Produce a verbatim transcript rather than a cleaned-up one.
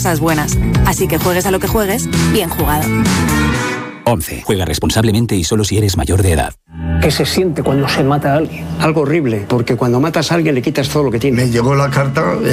cosas buenas. Así que juegues a lo que juegues, bien jugado. once. Juega responsablemente y solo si eres mayor de edad. ¿Qué se siente cuando se mata a alguien? Algo horrible, porque cuando matas a alguien le quitas todo lo que tiene. Me llegó la carta